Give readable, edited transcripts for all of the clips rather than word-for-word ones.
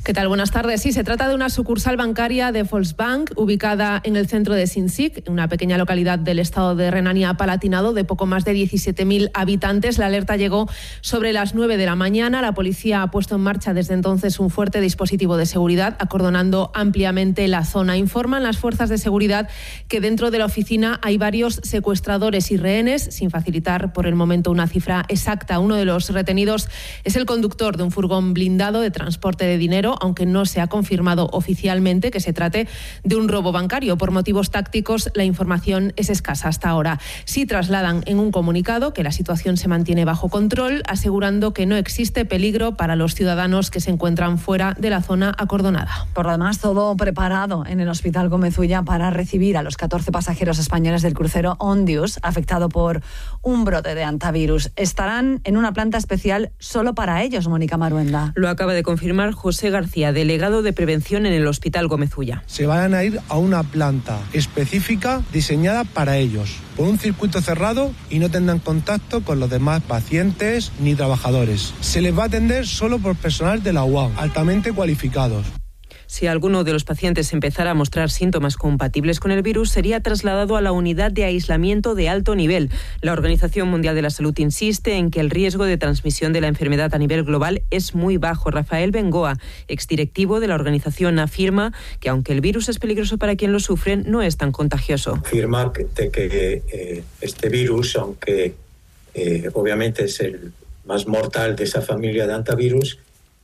¿Qué tal? Buenas tardes. Sí, se trata de una sucursal bancaria de Volksbank ubicada en el centro de Sinzig, una pequeña localidad del estado de Renania-Palatinado de poco más de 17.000 habitantes. La alerta llegó sobre las 9 de la mañana. La policía ha puesto en marcha desde entonces un fuerte dispositivo de seguridad, acordonando ampliamente la zona. Informan las fuerzas de seguridad que dentro de la oficina hay varios secuestradores y rehenes, sin facilitar por el momento una cifra exacta. Uno de los retenidos es el conductor de un furgón blindado de transporte de dinero, aunque no se ha confirmado oficialmente que se trate de un robo bancario. Por motivos tácticos, la información es escasa hasta ahora. Sí trasladan en un comunicado que la situación se mantiene bajo control, asegurando que no existe peligro para los ciudadanos que se encuentran fuera de la zona acordonada. Por lo demás, todo preparado en el Hospital Gómez Ulla para recibir a los 14 pasajeros españoles del crucero Ondius, afectado por un brote de hantavirus. Estarán en una planta especial solo para ellos, Mónica Maruenda. Lo acaba de confirmar José García, delegado de prevención en el Hospital Gómez Ulla. Se van a ir a una planta específica diseñada para ellos, por un circuito cerrado, y no tendrán contacto con los demás pacientes ni trabajadores. Se les va a atender solo por personal de la UAM, altamente cualificados. Si alguno de los pacientes empezara a mostrar síntomas compatibles con el virus, sería trasladado a la unidad de aislamiento de alto nivel. La Organización Mundial de la Salud insiste en que el riesgo de transmisión de la enfermedad a nivel global es muy bajo. Rafael Bengoa, exdirectivo de la organización, afirma que aunque el virus es peligroso para quien lo sufre, no es tan contagioso. Afirma que este virus, aunque obviamente es el más mortal de esa familia de hantavirus,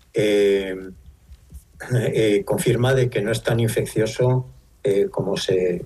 confirma de que no es tan infeccioso como se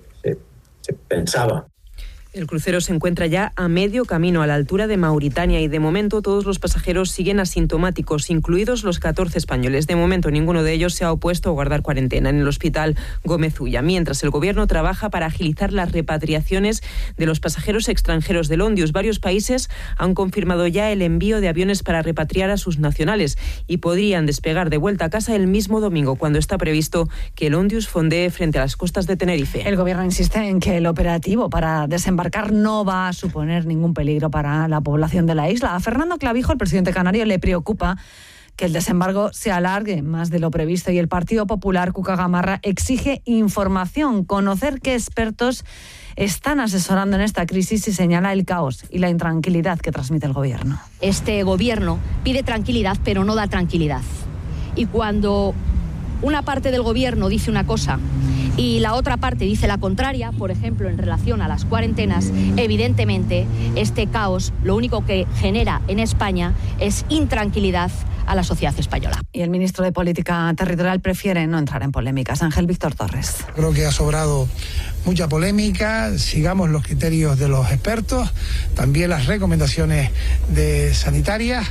pensaba. El crucero se encuentra ya a medio camino a la altura de Mauritania y de momento todos los pasajeros siguen asintomáticos, incluidos los 14 españoles. De momento ninguno de ellos se ha opuesto a guardar cuarentena en el Hospital Gómez Ulla, mientras el gobierno trabaja para agilizar las repatriaciones de los pasajeros extranjeros del Ondius. Varios países han confirmado ya el envío de aviones para repatriar a sus nacionales y podrían despegar de vuelta a casa el mismo domingo, cuando está previsto que el Ondius fondee frente a las costas de Tenerife. El gobierno insiste en que el operativo para desembarcar no va a suponer ningún peligro para la población de la isla. A Fernando Clavijo, el presidente canario, le preocupa que el desembarco se alargue más de lo previsto y el Partido Popular, Cuca Gamarra, exige información, conocer qué expertos están asesorando en esta crisis y señala el caos y la intranquilidad que transmite el gobierno. Este gobierno pide tranquilidad, pero no da tranquilidad. Y cuando una parte del gobierno dice una cosa y la otra parte dice la contraria, por ejemplo, en relación a las cuarentenas, evidentemente este caos lo único que genera en España es intranquilidad a la sociedad española. Y el ministro de Política Territorial prefiere no entrar en polémicas. Ángel Víctor Torres. Creo que ha sobrado mucha polémica, sigamos los criterios de los expertos, también las recomendaciones sanitarias,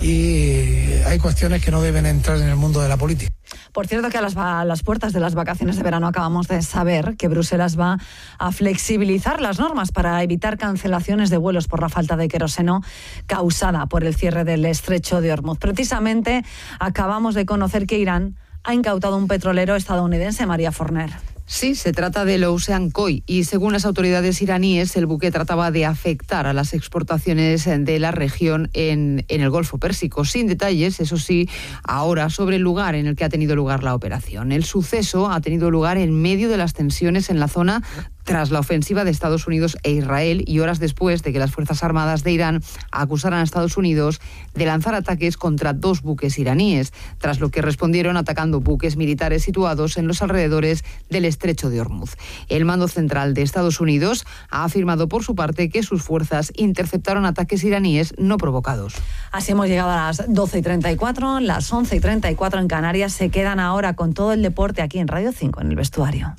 y hay cuestiones que no deben entrar en el mundo de la política. Por cierto, que a las puertas de las vacaciones de verano acabamos de saber que Bruselas va a flexibilizar las normas para evitar cancelaciones de vuelos por la falta de queroseno causada por el cierre del estrecho de Hormuz. Precisamente acabamos de conocer que Irán ha incautado un petrolero estadounidense, María Forner. Sí, se trata del Ocean Koi y según las autoridades iraníes el buque trataba de afectar a las exportaciones de la región en el Golfo Pérsico. Sin detalles, eso sí, ahora sobre el lugar en el que ha tenido lugar la operación. El suceso ha tenido lugar en medio de las tensiones en la zona tras la ofensiva de Estados Unidos e Israel y horas después de que las Fuerzas Armadas de Irán acusaran a Estados Unidos de lanzar ataques contra 2 buques iraníes, tras lo que respondieron atacando buques militares situados en los alrededores del estrecho de Hormuz. El mando central de Estados Unidos ha afirmado por su parte que sus fuerzas interceptaron ataques iraníes no provocados. Así hemos llegado a las 12:34, las 11:34 en Canarias. Se quedan ahora con todo el deporte aquí en Radio 5, en el vestuario.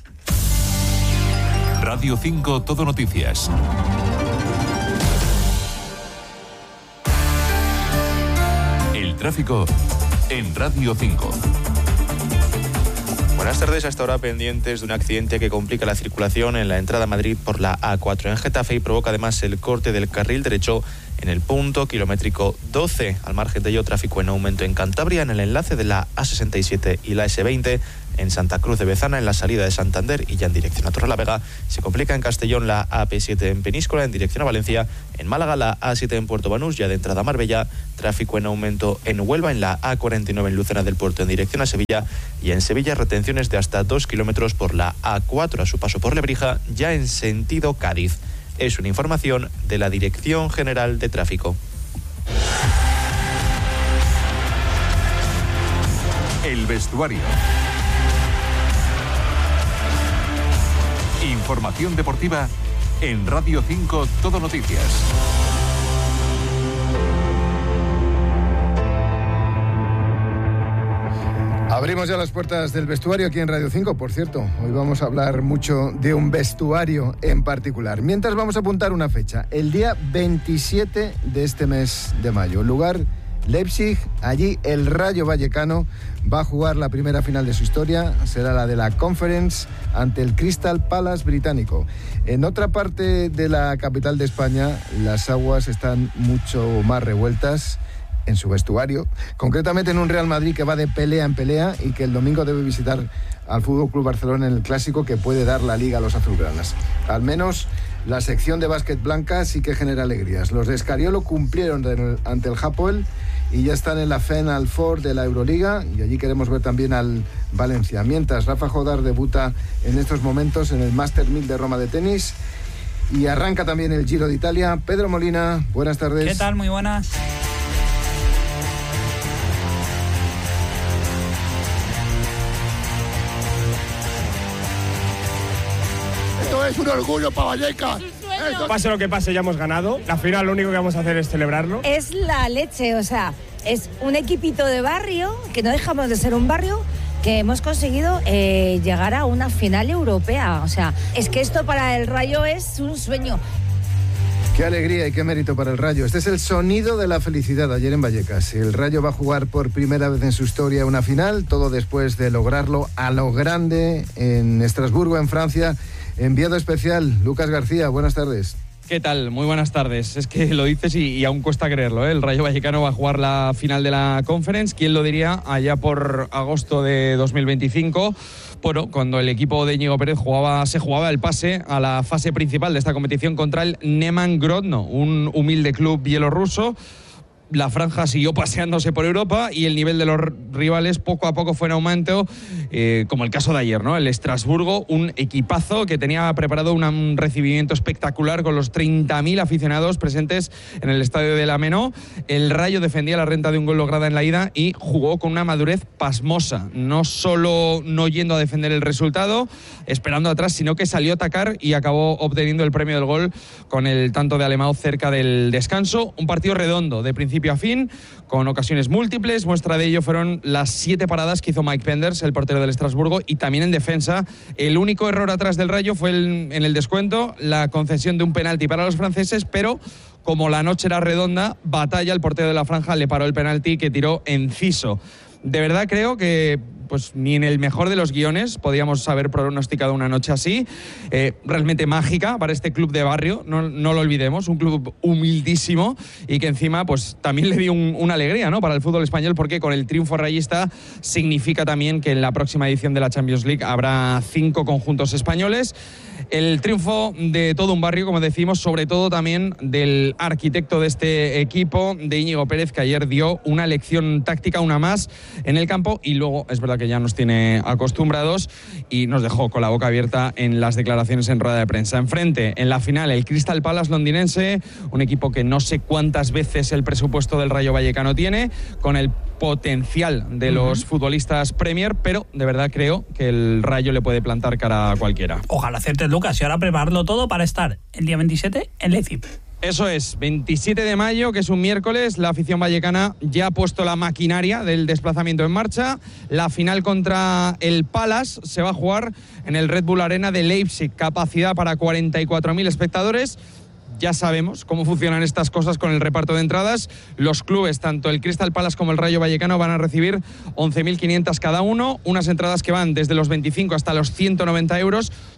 Radio 5 Todo Noticias. El tráfico en Radio 5. Buenas tardes. Hasta ahora pendientes de un accidente que complica la circulación en la entrada a Madrid por la A4 en Getafe y provoca además el corte del carril derecho en el punto kilométrico 12. Al margen de ello, tráfico en aumento en Cantabria en el enlace de la A67 y la S20 en Santa Cruz de Bezana, en la salida de Santander y ya en dirección a Torrelavega. Se complica en Castellón la AP7 en Peníscola, en dirección a Valencia. En Málaga la A7 en Puerto Banús, ya de entrada a Marbella. Tráfico en aumento en Huelva, en la A49 en Lucena del Puerto en dirección a Sevilla. Y en Sevilla retenciones de hasta 2 kilómetros por la A4 a su paso por Lebrija, ya en sentido Cádiz. Es una información de la Dirección General de Tráfico. El vestuario. Información deportiva en Radio 5 Todo Noticias. Abrimos ya las puertas del vestuario aquí en Radio 5, por cierto. Hoy vamos a hablar mucho de un vestuario en particular. Mientras vamos a apuntar una fecha, el día 27 de este mes de mayo. Lugar Leipzig, allí el Rayo Vallecano va a jugar la primera final de su historia, será la de la Conference ante el Crystal Palace británico. En otra parte de la capital de España, las aguas están mucho más revueltas en su vestuario, concretamente en un Real Madrid que va de pelea en pelea y que el domingo debe visitar al FC Barcelona en el Clásico que puede dar la Liga a los azulgranas. Al menos la sección de básquet blanca sí que genera alegrías. Los de Escariolo cumplieron ante el Hapoel y ya están en la Final Four de la Euroliga y allí queremos ver también al Valencia. Mientras, Rafa Jodar debuta en estos momentos en el Master 1000 de Roma de tenis y arranca también el Giro de Italia. Pedro Molina, buenas tardes. ¿Qué tal? Muy buenas. Es un orgullo para Vallecas. Pase lo que pase, ya hemos ganado. La final lo único que vamos a hacer es celebrarlo. Es la leche, o sea, es un equipito de barrio, que no dejamos de ser un barrio, que hemos conseguido llegar a una final europea. O sea, es que esto para el Rayo es un sueño. Qué alegría y qué mérito para el Rayo. Este es el sonido de la felicidad ayer en Vallecas. El Rayo va a jugar por primera vez en su historia una final, todo después de lograrlo a lo grande en Estrasburgo, en Francia. Enviado especial, Lucas García, buenas tardes. ¿Qué tal? Muy buenas tardes. Es que lo dices y aún cuesta creerlo, ¿eh? El Rayo Vallecano va a jugar la final de la Conference. ¿Quién lo diría? Allá por agosto de 2025. Bueno, cuando el equipo de Íñigo Pérez se jugaba el pase a la fase principal de esta competición contra el Neman Grodno, un humilde club bielorruso. La franja siguió paseándose por Europa y el nivel de los rivales poco a poco fue en aumento, como el caso de ayer, ¿no? El Estrasburgo, un equipazo que tenía preparado un recibimiento espectacular con los 30.000 aficionados presentes en el estadio de la Menó. El Rayo defendía la renta de un gol lograda en la ida y jugó con una madurez pasmosa, no solo no yendo a defender el resultado, esperando atrás, sino que salió a atacar y acabó obteniendo el premio del gol con el tanto de Alemão cerca del descanso. Un partido redondo de principio a fin, con ocasiones múltiples. Muestra de ello fueron las 7 paradas que hizo Mike Penders, el portero del Estrasburgo, y también en defensa. El único error atrás del Rayo fue en el descuento, la concesión de un penalti para los franceses, pero como la noche era redonda, Batalla, el portero de la franja, le paró el penalti que tiró Enciso. De verdad creo que pues ni en el mejor de los guiones podíamos haber pronosticado una noche así, realmente mágica para este club de barrio, no lo olvidemos, un club humildísimo y que encima pues también le dio una alegría, ¿no?, para el fútbol español, porque con el triunfo rayista significa también que en la próxima edición de la Champions League habrá 5 conjuntos españoles. El triunfo de todo un barrio, como decimos, sobre todo también del arquitecto de este equipo, de Íñigo Pérez, que ayer dio una lección táctica, una más en el campo, y luego es verdad que ya nos tiene acostumbrados y nos dejó con la boca abierta en las declaraciones en rueda de prensa. Enfrente, en la final, el Crystal Palace londinense, un equipo que no sé cuántas veces el presupuesto del Rayo Vallecano tiene, con el potencial de los futbolistas Premier, pero de verdad creo que el Rayo le puede plantar cara a cualquiera. Ojalá acertes, Lucas, y ahora prepararlo todo para estar el día 27 en Leipzig. Eso es, 27 de mayo, que es un miércoles, la afición vallecana ya ha puesto la maquinaria del desplazamiento en marcha. La final contra el Palace se va a jugar en el Red Bull Arena de Leipzig, capacidad para 44.000 espectadores. Ya sabemos cómo funcionan estas cosas con el reparto de entradas. Los clubes, tanto el Crystal Palace como el Rayo Vallecano, van a recibir 11.500 cada uno, unas entradas que van desde los 25 hasta los 190 euros.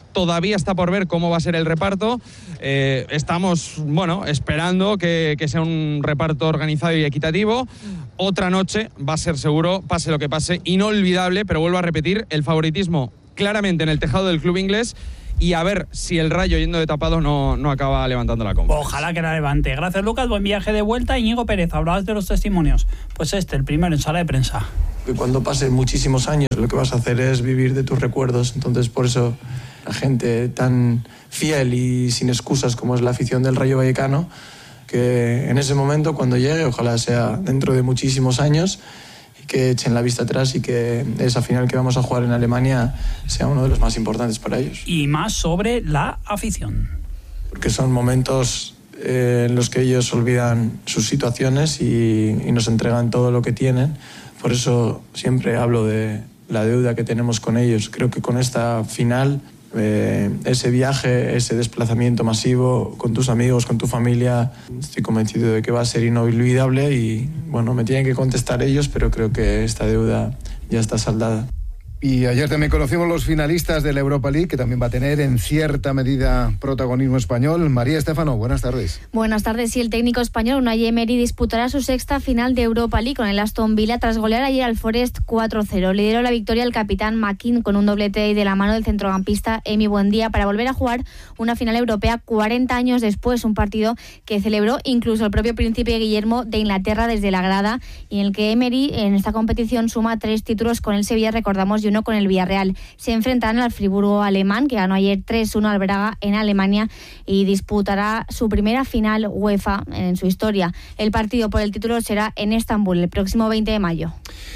todavía está por ver cómo va a ser el reparto. Estamos, esperando que sea un reparto organizado y equitativo. Otra noche va a ser seguro, pase lo que pase, inolvidable, pero vuelvo a repetir, el favoritismo claramente en el tejado del club inglés, y a ver si el Rayo, yendo de tapado, no acaba levantando la Conference. Ojalá que la levante. Gracias, Lucas. Buen viaje de vuelta. Íñigo Pérez, hablabas de los testimonios. Pues el primero en sala de prensa. Cuando pasen muchísimos años, lo que vas a hacer es vivir de tus recuerdos. Entonces, por eso, la gente tan fiel y sin excusas como es la afición del Rayo Vallecano, que en ese momento, cuando llegue, ojalá sea dentro de muchísimos años, que echen la vista atrás y que esa final que vamos a jugar en Alemania sea uno de los más importantes para ellos. Y más sobre la afición. Porque son momentos en los que ellos olvidan sus situaciones y nos entregan todo lo que tienen. Por eso siempre hablo de la deuda que tenemos con ellos. Creo que con esta final, ese viaje, ese desplazamiento masivo con tus amigos, con tu familia, estoy convencido de que va a ser inolvidable y me tienen que contestar ellos, pero creo que esta deuda ya está saldada. Y ayer también conocimos los finalistas de la Europa League, que también va a tener en cierta medida protagonismo español. María Estéfano, buenas tardes. Buenas tardes. Sí, el técnico español Unai Emery disputará su sexta final de Europa League con el Aston Villa tras golear ayer al Forest 4-0. Lideró la victoria el capitán McKean con un doblete de la mano del centrocampista Emi Buendía para volver a jugar una final europea 40 años después, un partido que celebró incluso el propio príncipe Guillermo de Inglaterra desde la grada, y en el que Emery en esta competición suma 3 títulos con el Sevilla, recordamos, y uno con el Villarreal. Se enfrentarán al Friburgo alemán, que ganó ayer 3-1 al Braga en Alemania, y disputará su primera final UEFA en su historia. El partido por el título será en Estambul el próximo 20 de mayo.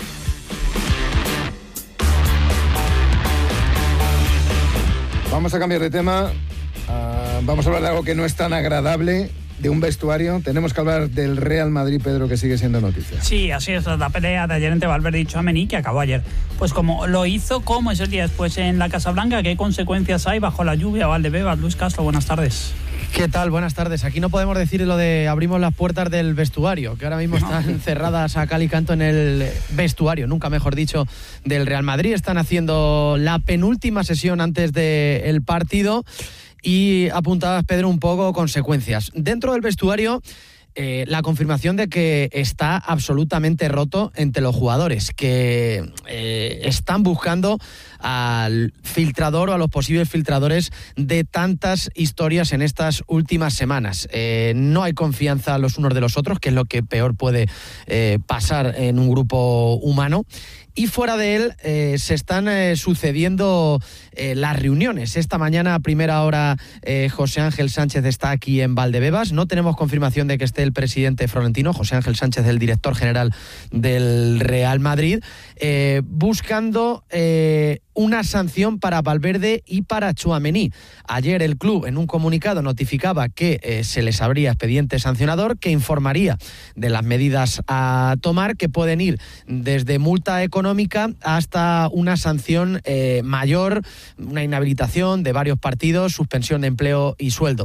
Vamos a cambiar de tema. Vamos a hablar de algo que no es tan agradable, de un vestuario. Tenemos que hablar del Real Madrid, Pedro, que sigue siendo noticia. Sí, así es, la pelea de ayer entre Valverde y Tchouaméni, que acabó ayer. Pues como lo hizo, como es el día después en la Casa Blanca, ¿qué consecuencias hay bajo la lluvia? Valdebebas, Luis Castro, buenas tardes. ¿Qué tal? Buenas tardes. Aquí no podemos decir lo de abrimos las puertas del vestuario, que ahora mismo están cerradas a cal y canto en el vestuario, nunca mejor dicho, del Real Madrid. Están haciendo la penúltima sesión antes del partido. Y apuntabas, Pedro, un poco consecuencias. Dentro del vestuario, la confirmación de que está absolutamente roto entre los jugadores, que están buscando al filtrador o a los posibles filtradores de tantas historias en estas últimas semanas. No hay confianza los unos de los otros, que es lo que peor puede pasar en un grupo humano. Y fuera de él se están sucediendo las reuniones. Esta mañana a primera hora José Ángel Sánchez está aquí en Valdebebas. No tenemos confirmación de que esté el presidente Florentino, José Ángel Sánchez, el director general del Real Madrid, buscando una sanción para Valverde y para Tchouaméni. Ayer el club en un comunicado notificaba que se les abría expediente sancionador, que informaría de las medidas a tomar, que pueden ir desde multa económica hasta una sanción mayor, una inhabilitación de varios partidos, suspensión de empleo y sueldo.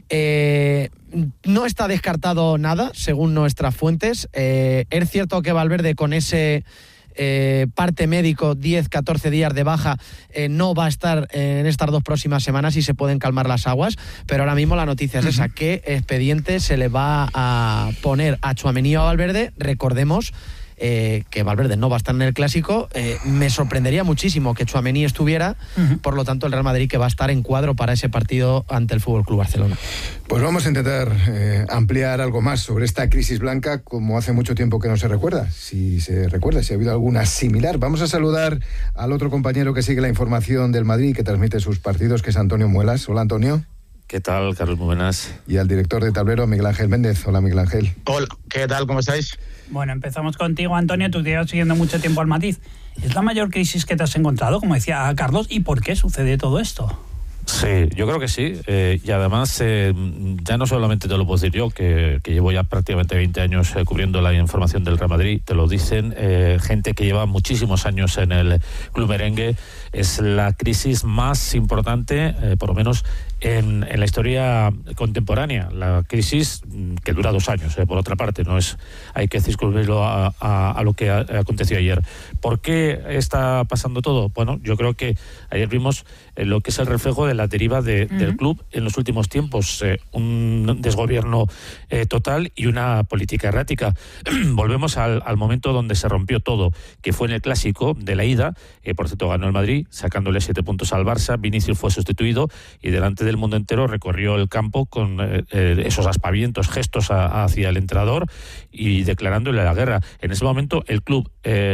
No está descartado nada, según nuestras fuentes. Es cierto que Valverde, con ese parte médico, 10-14 días de baja, no va a estar en estas 2 próximas semanas y se pueden calmar las aguas, pero ahora mismo la noticia es esa, que expediente se le va a poner a Tchouaméni o a Valverde. Recordemos que Valverde no va a estar en el Clásico. Me sorprendería muchísimo que Tchouaméni estuviera, por lo tanto el Real Madrid que va a estar en cuadro para ese partido ante el FC Barcelona. Pues vamos a intentar ampliar algo más sobre esta crisis blanca, como hace mucho tiempo que no se recuerda. Si se recuerda, si ha habido alguna similar. Vamos a saludar al otro compañero que sigue la información del Madrid y que transmite sus partidos, que es Antonio Muelas. Hola, Antonio. ¿Qué tal, Carlos? Muy buenas. Y al director de tablero, Miguel Ángel Méndez. Hola, Miguel Ángel. Hola, ¿qué tal? ¿Cómo estáis? Bueno, empezamos contigo, Antonio. Tú te llevas siguiendo mucho tiempo al Matiz. ¿Es la mayor crisis que te has encontrado, como decía Carlos? ¿Y por qué sucede todo esto? Sí, yo creo que sí. Y además, ya no solamente te lo puedo decir yo, que llevo ya prácticamente 20 años cubriendo la información del Real Madrid, te lo dicen gente que lleva muchísimos años en el club merengue. Es la crisis más importante, por lo menos en la historia contemporánea. La crisis que dura 2 años, por otra parte, no es, hay que circunscribirlo a lo que aconteció ayer. ¿Por qué está pasando todo? Bueno, yo creo que ayer vimos lo que es el reflejo de la deriva del club en los últimos tiempos, un desgobierno total y una política errática. Volvemos al momento donde se rompió todo, que fue en el clásico de la ida. Por cierto, ganó el Madrid, sacándole 7 puntos al Barça. Vinicius fue sustituido y delante del mundo entero recorrió el campo con esos aspavientos, gestos hacia el entrenador y declarándole la guerra. En ese momento el club,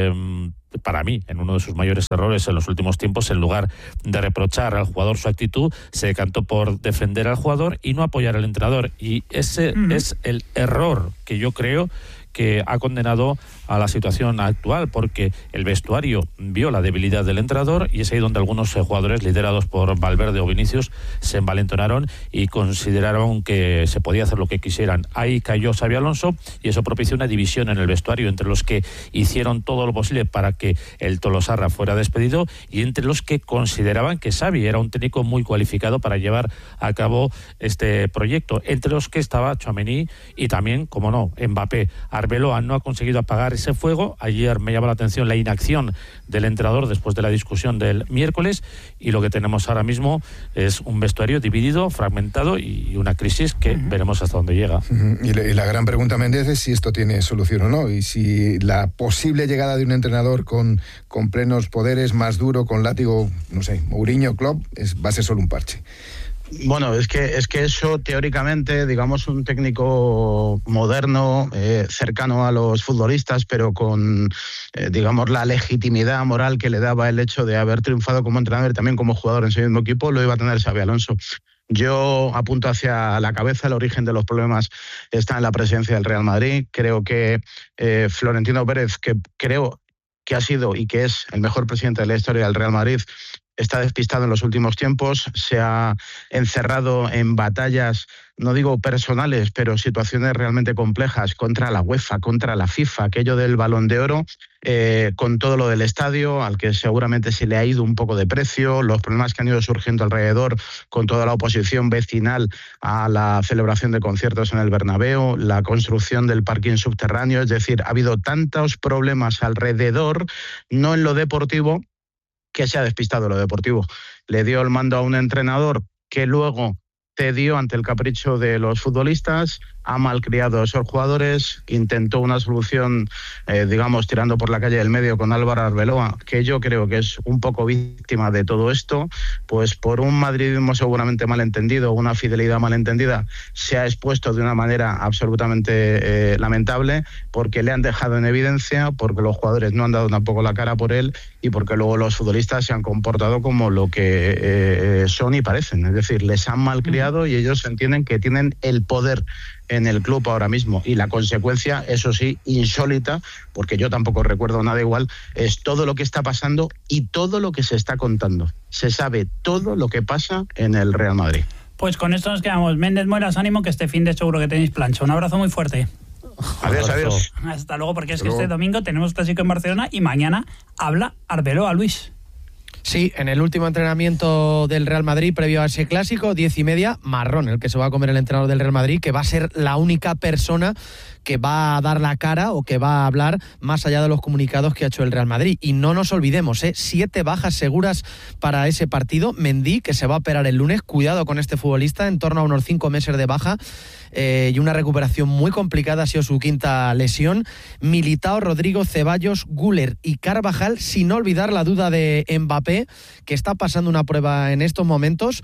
para mí, en uno de sus mayores errores en los últimos tiempos, en lugar de reprochar al jugador su actitud, se decantó por defender al jugador y no apoyar al entrenador. Y ese es el error que yo creo que ha condenado a la situación actual, porque el vestuario vio la debilidad del entrenador y es ahí donde algunos jugadores liderados por Valverde o Vinicius se envalentonaron y consideraron que se podía hacer lo que quisieran. Ahí cayó Xabi Alonso y eso propició una división en el vestuario entre los que hicieron todo lo posible para que el Tolosarra fuera despedido y entre los que consideraban que Xabi era un técnico muy cualificado para llevar a cabo este proyecto, entre los que estaba Tchouaméni y también, como no, Mbappé. Arbeloa no ha conseguido apagar ese fuego. Ayer me llamó la atención la inacción del entrenador después de la discusión del miércoles y lo que tenemos ahora mismo es un vestuario dividido, fragmentado y una crisis que veremos hasta dónde llega. Y la gran pregunta, Méndez, es si esto tiene solución o no y si la posible llegada de un entrenador con plenos poderes, más duro, con látigo, no sé, Mourinho, Klopp, va a ser solo un parche. Bueno, es que eso teóricamente, digamos, un técnico moderno, cercano a los futbolistas, pero con, digamos, la legitimidad moral que le daba el hecho de haber triunfado como entrenador y también como jugador en su mismo equipo, lo iba a tener Xabi Alonso. Yo apunto hacia la cabeza, el origen de los problemas está en la presidencia del Real Madrid. Creo que Florentino Pérez, que creo que ha sido y que es el mejor presidente de la historia del Real Madrid, está despistado en los últimos tiempos, se ha encerrado en batallas, no digo personales, pero situaciones realmente complejas contra la UEFA, contra la FIFA, aquello del Balón de Oro, con todo lo del estadio, al que seguramente se le ha ido un poco de precio, los problemas que han ido surgiendo alrededor con toda la oposición vecinal a la celebración de conciertos en el Bernabéu, la construcción del parking subterráneo, es decir, ha habido tantos problemas alrededor, no en lo deportivo, que se ha despistado lo deportivo. Le dio el mando a un entrenador que luego cedió ante el capricho de los futbolistas, ha malcriado a esos jugadores, intentó una solución, digamos, tirando por la calle del medio con Álvaro Arbeloa, que yo creo que es un poco víctima de todo esto, pues por un madridismo seguramente malentendido, una fidelidad malentendida, se ha expuesto de una manera absolutamente lamentable, porque le han dejado en evidencia, porque los jugadores no han dado tampoco la cara por él y porque luego los futbolistas se han comportado como lo que son y parecen, es decir, les han malcriado y ellos entienden que tienen el poder en el club ahora mismo y la consecuencia, eso sí, insólita, porque yo tampoco recuerdo nada igual, es todo lo que está pasando y todo lo que se está contando. Se sabe todo lo que pasa en el Real Madrid. Pues con esto nos quedamos. Méndez Muelas, ánimo, que este fin de seguro que tenéis plancha. Un abrazo muy fuerte. Adiós. Hasta luego, porque es que este domingo tenemos clásico en Barcelona y mañana habla Arbeloa, Luis. Sí, en el último entrenamiento del Real Madrid, previo a ese clásico, 10:30, marrón, el que se va a comer el entrenador del Real Madrid, que va a ser la única persona que va a dar la cara o que va a hablar más allá de los comunicados que ha hecho el Real Madrid. Y no nos olvidemos, 7 bajas seguras para ese partido. Mendy, que se va a operar el lunes, cuidado con este futbolista, en torno a unos 5 meses de baja, y una recuperación muy complicada, ha sido su 5ª lesión. Militao, Rodrigo, Ceballos, Güler y Carvajal, sin olvidar la duda de Mbappé, que está pasando una prueba en estos momentos.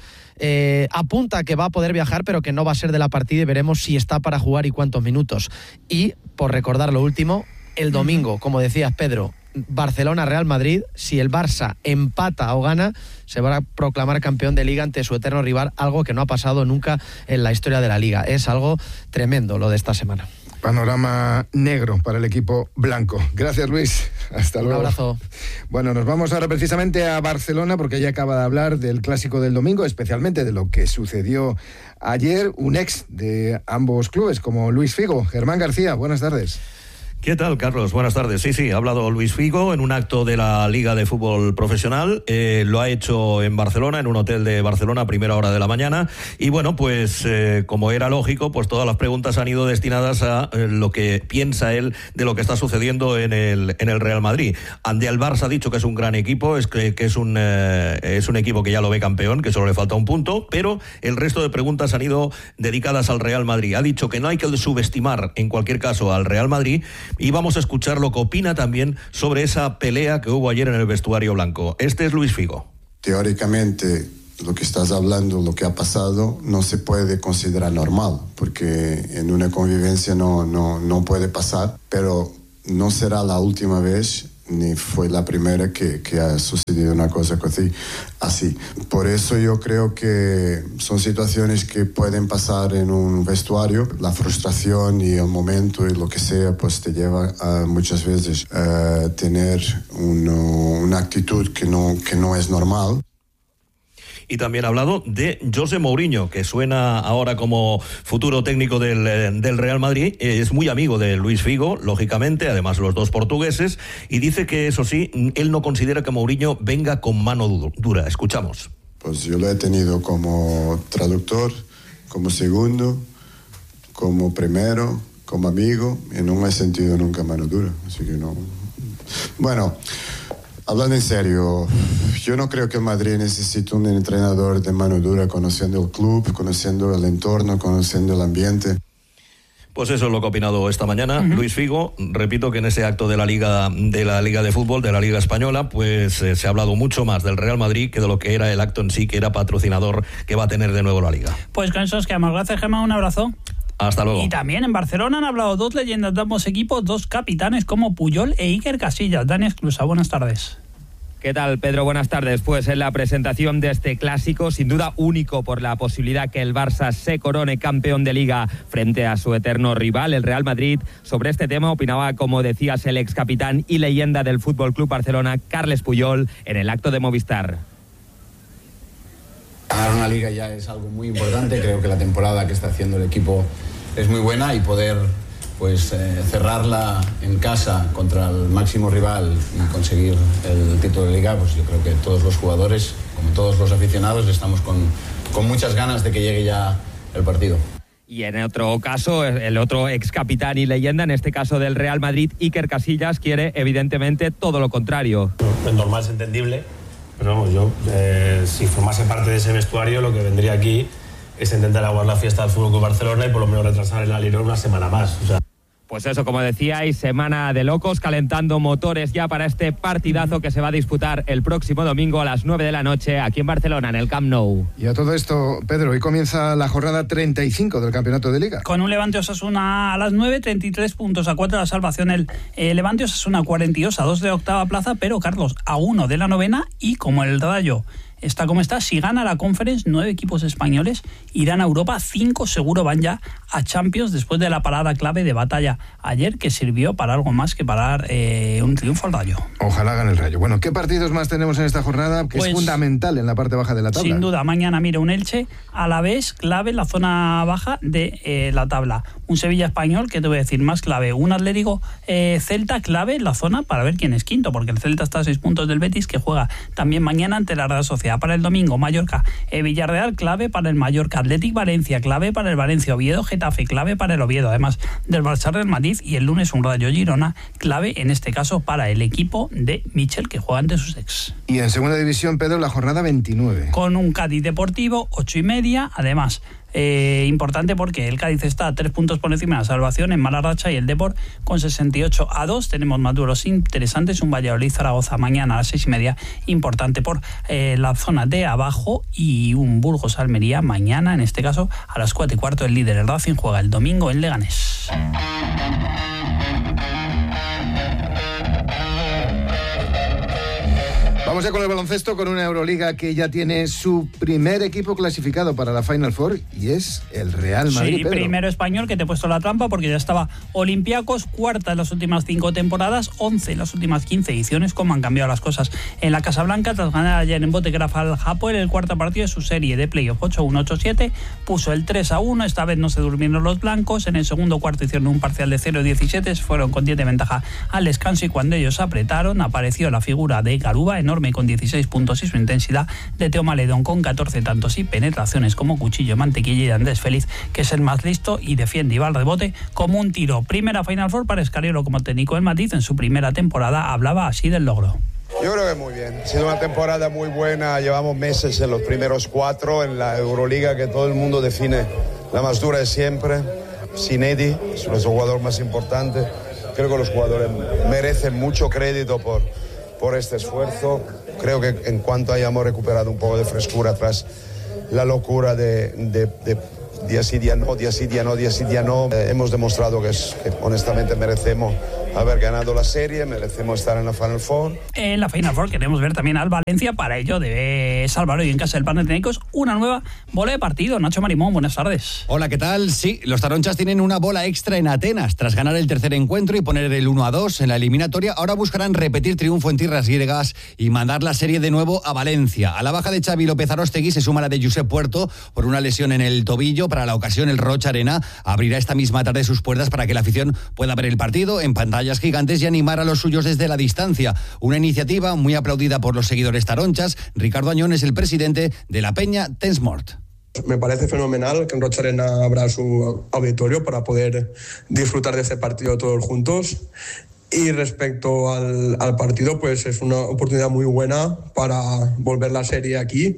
Apunta que va a poder viajar, pero que no va a ser de la partida, y veremos si está para jugar y cuántos minutos. Y, por recordar lo último, el domingo, como decías, Pedro, Barcelona-Real Madrid. Si el Barça empata o gana, se va a proclamar campeón de Liga ante su eterno rival, algo que no ha pasado nunca en la historia de la Liga. Es algo tremendo lo de esta semana. Panorama negro para el equipo blanco. Gracias, Luis. Hasta luego. Un abrazo. Bueno, nos vamos ahora precisamente a Barcelona, porque ya acaba de hablar del clásico del domingo, especialmente de lo que sucedió ayer. Un ex de ambos clubes, como Luis Figo. Germán García, buenas tardes. ¿Qué tal, Carlos? Buenas tardes. Sí, ha hablado Luis Figo en un acto de la Liga de Fútbol Profesional. Lo ha hecho en Barcelona, en un hotel de Barcelona, a primera hora de la mañana. Y bueno, pues como era lógico, pues todas las preguntas han ido destinadas a lo que piensa él de lo que está sucediendo en el Real Madrid. Ante el Barça ha dicho que es un gran equipo, que es un equipo que ya lo ve campeón, que solo le falta un punto, pero el resto de preguntas han ido dedicadas al Real Madrid. Ha dicho que no hay que subestimar en cualquier caso al Real Madrid. Y vamos a escuchar lo que opina también sobre esa pelea que hubo ayer en el vestuario blanco. Este es Luis Figo. Teóricamente, lo que estás hablando, lo que ha pasado, no se puede considerar normal, porque en una convivencia no puede pasar, pero no será la última vez ni fue la primera que ha sucedido una cosa así. Por eso yo creo que son situaciones que pueden pasar en un vestuario. La frustración y el momento y lo que sea, pues te lleva a muchas veces a tener una actitud que no es normal. Y también ha hablado de José Mourinho, que suena ahora como futuro técnico del Real Madrid. Es muy amigo de Luis Figo, lógicamente, además los dos portugueses, y dice que, eso sí, él no considera que Mourinho venga con mano dura. Escuchamos. Pues yo lo he tenido como traductor, como segundo, como primero, como amigo, y no me he sentido nunca mano dura. Así que no... Bueno... Hablando en serio, yo no creo que el Madrid necesite un entrenador de mano dura, conociendo el club, conociendo el entorno, conociendo el ambiente. Pues eso es lo que ha opinado esta mañana Luis Figo. Repito que en ese acto de la Liga de Fútbol, de la Liga Española, pues se ha hablado mucho más del Real Madrid que de lo que era el acto en sí, que era patrocinador que va a tener de nuevo la Liga. Pues con eso os quedamos. Gracias, Gemma. Un abrazo. Hasta luego. Y también en Barcelona han hablado dos leyendas de ambos equipos, dos capitanes como Puyol e Iker Casillas. Dani Esclusa, buenas tardes. ¿Qué tal, Pedro? Buenas tardes. Pues en la presentación de este clásico, sin duda único por la posibilidad que el Barça se corone campeón de Liga frente a su eterno rival, el Real Madrid, sobre este tema opinaba, como decías, el ex capitán y leyenda del Fútbol Club Barcelona, Carles Puyol, en el acto de Movistar. Ganar una Liga ya es algo muy importante. Creo que la temporada que está haciendo el equipo es muy buena y poder cerrarla en casa contra el máximo rival y conseguir el título de Liga, pues yo creo que todos los jugadores, como todos los aficionados, estamos con muchas ganas de que llegue ya el partido. Y en otro caso, el otro ex capitán y leyenda, en este caso del Real Madrid, Iker Casillas, quiere evidentemente todo lo contrario. Es normal, es entendible, pero vamos, yo si formase parte de ese vestuario, lo que vendría aquí es intentar aguardar la fiesta del Fútbol Club Barcelona y por lo menos retrasar el Alirón una semana más. O sea. Pues eso, como decíais, semana de locos, calentando motores ya para este partidazo que se va a disputar el próximo domingo a las 9 de la noche aquí en Barcelona, en el Camp Nou. Y a todo esto, Pedro, hoy comienza la jornada 35 del Campeonato de Liga. Con un Levante Osasuna a las 9, 33 puntos a 4 de la salvación. El Levante Osasuna 42 a 2 de octava plaza, pero Carlos a 1 de la novena, y como el Rayo está como está, si gana la Conference, 9 equipos españoles irán a Europa, 5 seguro van ya a Champions después de la parada clave de batalla ayer, que sirvió para algo más que para dar un triunfo al Rayo. Ojalá gane el Rayo. Bueno, ¿qué partidos más tenemos en esta jornada? Que pues, es fundamental en la parte baja de la tabla. Sin duda, mañana mira un Elche, a la vez clave en la zona baja de la tabla. Un Sevilla Español, que te voy a decir más clave. Un Atlético Celta clave en la zona para ver quién es quinto, porque el Celta está a 6 puntos del Betis, que juega también mañana ante la Real Sociedad. Para el domingo, Mallorca Villarreal, clave para el Mallorca. Athletic Valencia, clave para el Valencia. Oviedo Getafe, clave para el Oviedo, además del Barça Real Madrid. Y el lunes un Rayo Girona, clave en este caso para el equipo de Michel, que juega ante sus ex. Y en segunda división, Pedro, la jornada 29. Con un Cádiz Deportivo, 8:30, además importante porque el Cádiz está a 3 puntos por encima de la salvación, en mala racha, y el Depor con 68 a 2. Tenemos más duelos interesantes, un Valladolid Zaragoza mañana a las 6:30, importante por la zona de abajo, y un Burgos Almería mañana, en este caso a las 4:15. El líder, el Racing, juega el domingo en Leganés. Vamos Vamos ya con el baloncesto, con una Euroliga que ya tiene su primer equipo clasificado para la Final Four y es el Real Madrid. Sí, Pedro. primero español, que te he puesto la trampa porque ya estaba Olympiacos, cuarta en las últimas 5 temporadas, 11 en las últimas 15 ediciones. Cómo han cambiado las cosas en la Casa Blanca tras ganar ayer en Botegraph al Hapoel el cuarto partido de su serie de playoff 8-1, 8-7, puso el 3-1, esta vez no se durmieron los blancos, en el segundo cuarto hicieron un parcial de 0-17, fueron con 10 de ventaja al descanso y cuando ellos apretaron apareció la figura de Garuba, enorme con 16 puntos y su intensidad, de Teo Maledón con 14 tantos y penetraciones como cuchillo, mantequilla, y Andrés Feliz, que es el más listo y defiende y va al rebote como un tiro. Primera Final Four para Escariolo como técnico. El Matiz en su primera temporada hablaba así del logro. Yo creo que muy bien. Ha sido una temporada muy buena. Llevamos meses en los primeros 4 en la Euroliga, que todo el mundo define la más dura de siempre. Sin Eddie, es nuestro jugador más importante. Creo que los jugadores merecen mucho crédito por este esfuerzo. Creo que en cuanto hayamos recuperado un poco de frescura tras la locura de día sí, día no, hemos demostrado que honestamente merecemos haber ganado la serie, merecemos estar en la Final Four. En la Final Four queremos ver también al Valencia, para ello debe salvar hoy en casa del Panathinaikos una nueva bola de partido. Nacho Marimón, buenas tardes. Hola, ¿qué tal? Sí, los taronchas tienen una bola extra en Atenas. Tras ganar el tercer encuentro y poner el 1-2 en la eliminatoria, ahora buscarán repetir triunfo en tierras griegas y mandar la serie de nuevo a Valencia. A la baja de Xavi López Aróstegui se suma la de Josep Puerto por una lesión en el tobillo. Para la ocasión, el Rocha Arena abrirá esta misma tarde sus puertas para que la afición pueda ver el partido en pantallas gigantes y animar a los suyos desde la distancia. Una iniciativa muy aplaudida por los seguidores taronchas. Ricardo Añón es el presidente de la peña Tensmort. Me parece fenomenal que en Rocha Arena abra su auditorio para poder disfrutar de este partido todos juntos. Y respecto al partido, pues es una oportunidad muy buena para volver la serie aquí.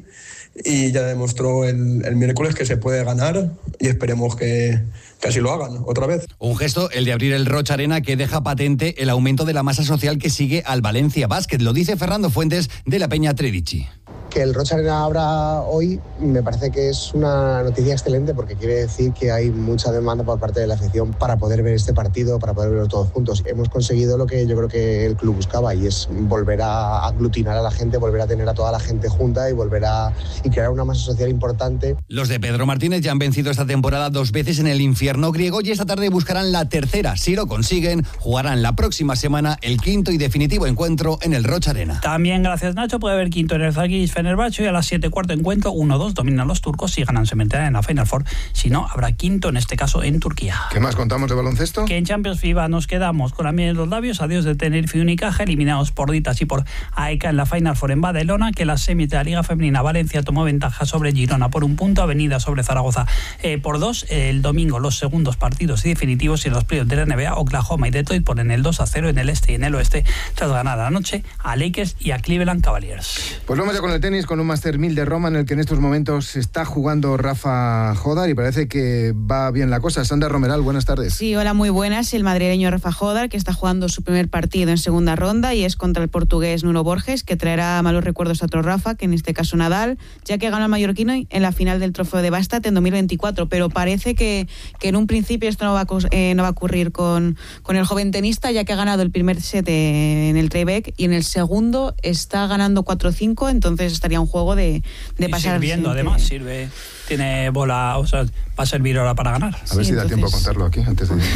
Y ya demostró el miércoles que se puede ganar y esperemos que así lo hagan otra vez. Un gesto, el de abrir el Rocha Arena, que deja patente el aumento de la masa social que sigue al Valencia Basket. Lo dice Fernando Fuentes de la peña Tredici. Que el Rocha Arena abra hoy me parece que es una noticia excelente porque quiere decir que hay mucha demanda por parte de la afición para poder ver este partido, para poder verlo todos juntos. Hemos conseguido lo que yo creo que el club buscaba y es volver a aglutinar a la gente, volver a tener a toda la gente junta y crear una masa social importante. Los de Pedro Martínez ya han vencido esta temporada 2 veces en el infierno griego y esta tarde buscarán la tercera. Si lo consiguen, jugarán la próxima semana el quinto y definitivo encuentro en el Rocha Arena. También gracias, Nacho, puede haber quinto en el Zalgiris Fenerbahce y a las 7:15 encuentro 1-2 dominan los turcos. Si ganan se meterán en la Final Four, si no habrá quinto, en este caso en Turquía. ¿Qué más contamos de baloncesto? Que en Champions FIBA nos quedamos con la miel en los labios. Adiós de Tenerife y Unicaja, eliminados por Ditas y por AEK en la Final Four en Badalona. Que la semi de la Liga Femenina, Valencia tomó ventaja sobre Girona por 1 punto, Avenida sobre Zaragoza por 2. El domingo los segundos partidos y definitivos y los playoffs de la NBA, Oklahoma y Detroit ponen el 2-0 en el este y en el oeste tras ganar anoche a Lakers y a Cleveland Cavaliers. Pues vamos ya con el tenis, con un Master 1000 de Roma en el que en estos momentos se está jugando Rafa Jodar y parece que va bien la cosa. Sandra Romeral, buenas tardes. Sí, hola, muy buenas. El madrileño Rafa Jodar, que está jugando su primer partido en segunda ronda y es contra el portugués Nuno Borges, que traerá malos recuerdos a otro Rafa, que en este caso Nadal, ya que ganó al mallorquino en la final del Trofeo de Bastat en 2024, pero parece que en un principio esto no va a ocurrir con el joven tenista, ya que ha ganado el primer set en el tie-break y en el segundo está ganando 4-5, entonces estaría un juego de pasar. Sirviendo, además, sirve, tiene bola, o sea, va a servir ahora para ganar. A ver si da tiempo a contarlo aquí antes de...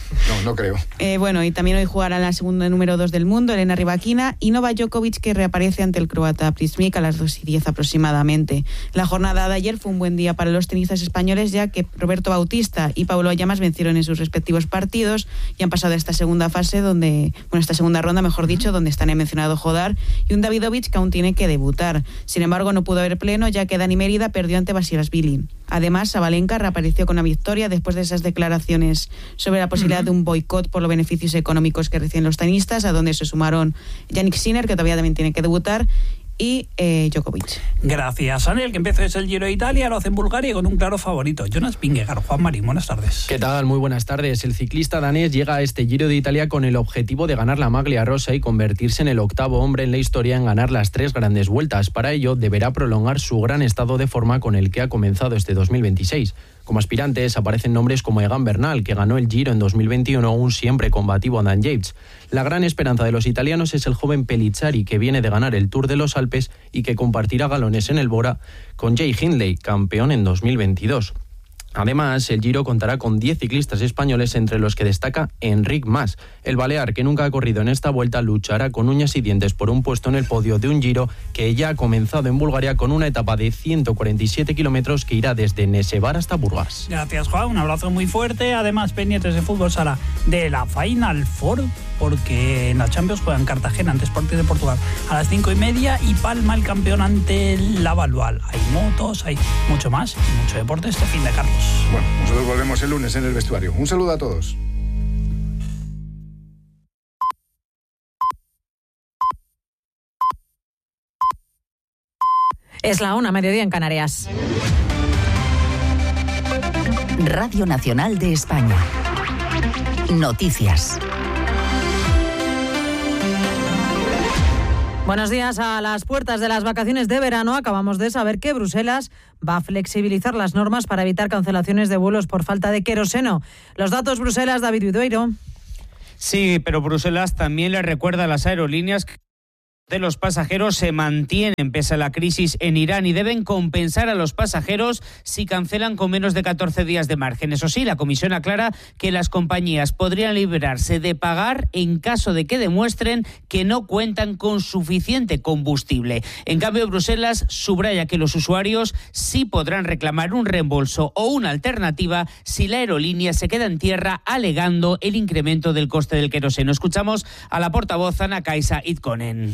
No creo. Bueno, y también hoy jugará la segunda número 2 del mundo, Elena Rybakina, y Novak Djokovic, que reaparece ante el croata Prismic a las 2:10 aproximadamente. La jornada de ayer fue un buen día para los tenistas españoles, ya que Roberto Bautista y Pablo Llamas vencieron en sus respectivos partidos y han pasado a esta segunda fase, esta segunda ronda, mejor dicho, donde están el mencionado Jodar y un Davidovich que aún tiene que debutar. Sin embargo, no pudo haber pleno, ya que Dani Mérida perdió ante Basilashvili. Además, Sabalenka reapareció con una victoria después de esas declaraciones sobre la posibilidad de un boicot por los beneficios económicos que reciben los tenistas, a donde se sumaron Yannick Sinner, que todavía también tiene que debutar, y Djokovic. Gracias, Anel, que empieza es el Giro de Italia, lo hace en Bulgaria con un claro favorito. Jonas Vingegaard, Juan Marín, buenas tardes. ¿Qué tal? Muy buenas tardes. El ciclista danés llega a este Giro de Italia con el objetivo de ganar la Maglia Rosa y convertirse en el octavo hombre en la historia en ganar las 3 grandes vueltas. Para ello, deberá prolongar su gran estado de forma con el que ha comenzado este 2026. Como aspirantes aparecen nombres como Egan Bernal, que ganó el Giro en 2021, un siempre combativo Dan Yates. La gran esperanza de los italianos es el joven Pellizzari, que viene de ganar el Tour de los Alpes y que compartirá galones en el Bora con Jay Hindley, campeón en 2022. Además, el Giro contará con 10 ciclistas españoles, entre los que destaca Enric Mas. El balear, que nunca ha corrido en esta vuelta, luchará con uñas y dientes por un puesto en el podio de un Giro que ya ha comenzado en Bulgaria con una etapa de 147 kilómetros que irá desde Nesevar hasta Burgas. Gracias, Juan. Un abrazo muy fuerte. Además, pendientes de fútbol sala de la Final Four, porque en la Champions juegan Cartagena ante Sporting de Portugal a las 5:30 y Palma el campeón ante la Laval. Hay motos, hay mucho más y mucho deporte este fin de, Carlos. Bueno, nosotros volvemos el lunes en el vestuario. Un saludo a todos. Es la 1:00, mediodía en Canarias. Radio Nacional de España. Noticias. Buenos días. A las puertas de las vacaciones de verano acabamos de saber que Bruselas va a flexibilizar las normas para evitar cancelaciones de vuelos por falta de queroseno. Los datos, Bruselas, David Vidueiro. Sí, pero Bruselas también le recuerda a las aerolíneas que de los pasajeros se mantienen pese a la crisis en Irán y deben compensar a los pasajeros si cancelan con menos de 14 días de margen. Eso sí, la Comisión aclara que las compañías podrían librarse de pagar en caso de que demuestren que no cuentan con suficiente combustible. En cambio, Bruselas subraya que los usuarios sí podrán reclamar un reembolso o una alternativa si la aerolínea se queda en tierra alegando el incremento del coste del queroseno. Escuchamos a la portavoz Anna-Kaisa Itkonen.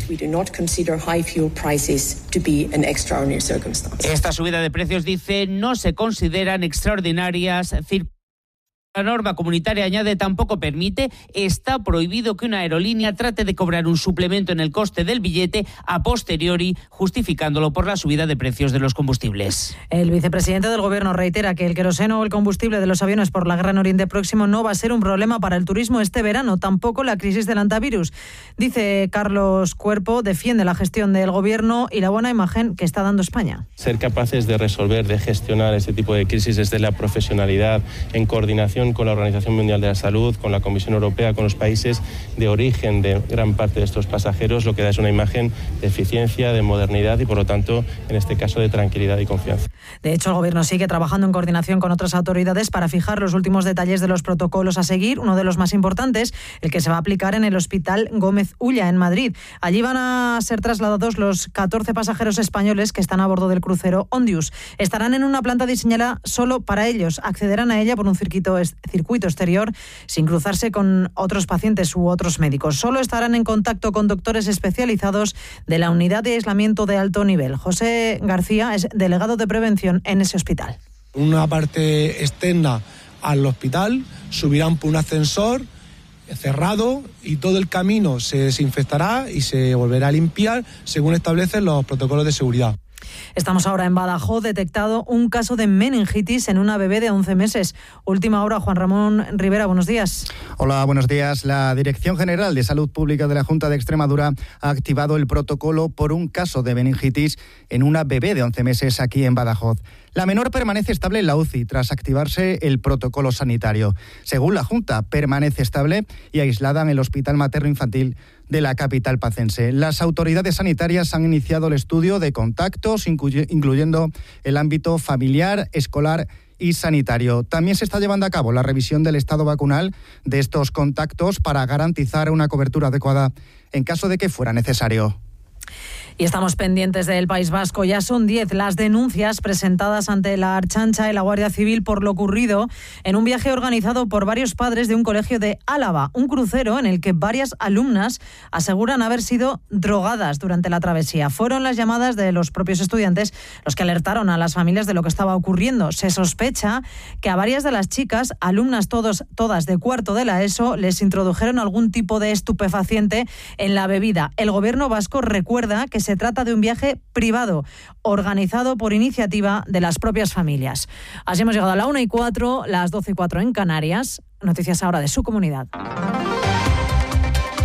Esta subida de precios, dice, no se consideran extraordinarias. La norma comunitaria, añade, tampoco permite, está prohibido que una aerolínea trate de cobrar un suplemento en el coste del billete a posteriori, justificándolo por la subida de precios de los combustibles. El vicepresidente del Gobierno reitera que el queroseno o el combustible de los aviones por la guerra en Oriente Próximo no va a ser un problema para el turismo este verano, tampoco la crisis del hantavirus. Dice Carlos Cuerpo, defiende la gestión del Gobierno y la buena imagen que está dando España. Ser capaces de resolver, de gestionar este tipo de crisis desde la profesionalidad, en coordinación con la Organización Mundial de la Salud, con la Comisión Europea, con los países de origen de gran parte de estos pasajeros, lo que da es una imagen de eficiencia, de modernidad y, por lo tanto, en este caso, de tranquilidad y confianza. De hecho, el Gobierno sigue trabajando en coordinación con otras autoridades para fijar los últimos detalles de los protocolos a seguir. Uno de los más importantes, el que se va a aplicar en el Hospital Gómez Ulla, en Madrid. Allí van a ser trasladados los 14 pasajeros españoles que están a bordo del crucero Ondius. Estarán en una planta diseñada solo para ellos. Accederán a ella por un circuito exterior sin cruzarse con otros pacientes u otros médicos. Solo estarán en contacto con doctores especializados de la unidad de aislamiento de alto nivel. José García es delegado de prevención en ese hospital. Una parte externa al hospital, subirán por un ascensor cerrado y todo el camino se desinfectará y se volverá a limpiar según establecen los protocolos de seguridad. Estamos ahora en Badajoz, detectado un caso de meningitis en una bebé de 11 meses. Última hora, Juan Ramón Rivera, buenos días. Hola, buenos días. La Dirección General de Salud Pública de la Junta de Extremadura ha activado el protocolo por un caso de meningitis en una bebé de 11 meses aquí en Badajoz. La menor permanece estable en la UCI tras activarse el protocolo sanitario. Según la Junta, permanece estable y aislada en el Hospital Materno Infantil de la capital pacense. Las autoridades sanitarias han iniciado el estudio de contactos, incluyendo el ámbito familiar, escolar y sanitario. También se está llevando a cabo la revisión del estado vacunal de estos contactos para garantizar una cobertura adecuada en caso de que fuera necesario. Y estamos pendientes del País Vasco. Ya son 10 las denuncias presentadas ante la Ertzaintza y la Guardia Civil por lo ocurrido en un viaje organizado por varios padres de un colegio de Álava, un crucero en el que varias alumnas aseguran haber sido drogadas durante la travesía. Fueron las llamadas de los propios estudiantes los que alertaron a las familias de lo que estaba ocurriendo. Se sospecha que a varias de las chicas, alumnas todas de cuarto de la ESO, les introdujeron algún tipo de estupefaciente en la bebida. El Gobierno vasco recuerda que se trata de un viaje privado, organizado por iniciativa de las propias familias. Así hemos llegado a la 1:04, las 12:04 en Canarias. Noticias ahora de su comunidad.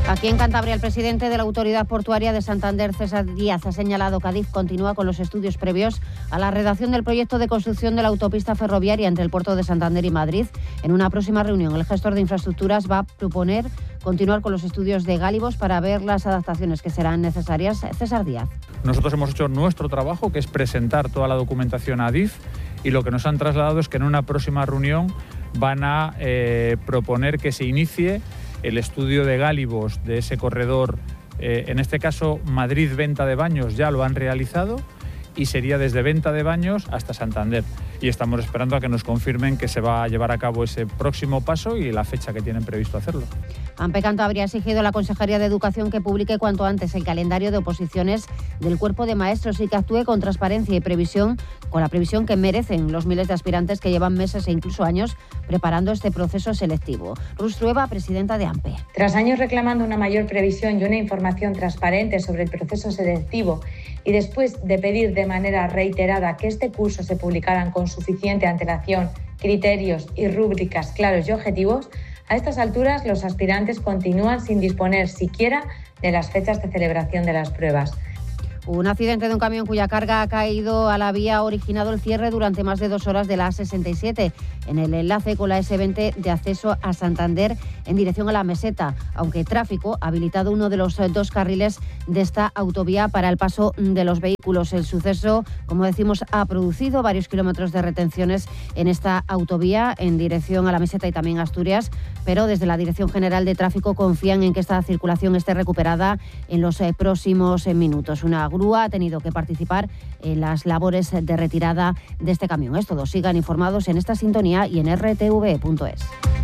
Aquí en Cantabria, el presidente de la Autoridad Portuaria de Santander, César Díaz, ha señalado que Adif continúa con los estudios previos a la redacción del proyecto de construcción de la autopista ferroviaria entre el puerto de Santander y Madrid. En una próxima reunión, el gestor de infraestructuras va a proponer continuar con los estudios de Gálibos para ver las adaptaciones que serán necesarias. César Díaz. Nosotros hemos hecho nuestro trabajo, que es presentar toda la documentación a Adif, y lo que nos han trasladado es que en una próxima reunión van a proponer que se inicie el estudio de Gálibos de ese corredor, en este caso Madrid-Venta de Baños ya lo han realizado y sería desde Venta de Baños hasta Santander. Y estamos esperando a que nos confirmen que se va a llevar a cabo ese próximo paso y la fecha que tienen previsto hacerlo. AMPE Cantabria ha exigido a la Consejería de Educación que publique cuanto antes el calendario de oposiciones del cuerpo de maestros y que actúe con transparencia y previsión, con la previsión que merecen los miles de aspirantes que llevan meses e incluso años preparando este proceso selectivo. Rus Trueba, presidenta de AMPE. Tras años reclamando una mayor previsión y una información transparente sobre el proceso selectivo y después de pedir de manera reiterada que este curso se publicaran con suficiente antelación, criterios y rúbricas claros y objetivos, a estas alturas los aspirantes continúan sin disponer siquiera de las fechas de celebración de las pruebas. Un accidente de un camión cuya carga ha caído a la vía ha originado el cierre durante más de 2 horas de la A67 en el enlace con la S20 de acceso a Santander en dirección a la Meseta, aunque tráfico ha habilitado uno de los 2 carriles de esta autovía para el paso de los vehículos. El suceso, como decimos, ha producido varios kilómetros de retenciones en esta autovía en dirección a la Meseta y también a Asturias, pero desde la Dirección General de Tráfico confían en que esta circulación esté recuperada en los próximos minutos. Una grúa ha tenido que participar en las labores de retirada de este camión. Es todo. Sigan informados en esta sintonía y en rtv.es.